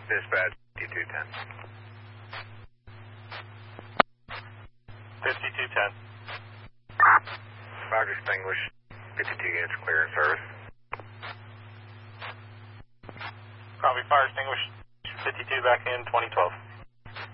Dispatch, 5210. 5210. Fire extinguished, 52 units clear in service. Copy, fire extinguished, 52 back in, 2012.